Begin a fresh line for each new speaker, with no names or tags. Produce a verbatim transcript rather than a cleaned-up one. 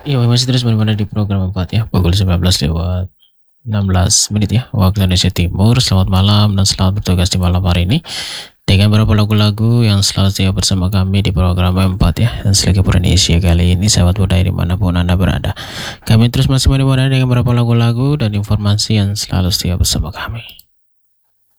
Iya, masih terus berada di program empat ya, pukul sembilan belas lewat enam belas menit ya, waktu Indonesia Timur. Selamat malam dan selamat bertugas di malam hari ini dengan beberapa lagu-lagu yang selalu setia bersama kami di program empat ya. Dan selagi Indonesia kali ini, sahabat budaya dimanapun Anda berada, kami terus masih menemani dengan beberapa lagu-lagu dan informasi yang selalu setia bersama kami.